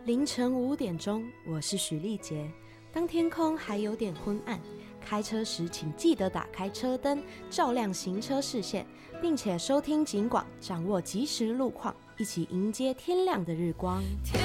凌晨5点钟，我是许丽杰。当天空还有点昏暗，开车时请记得打开车灯，照亮行车视线，并且收听警广，掌握即时路况，一起迎接天亮的日光。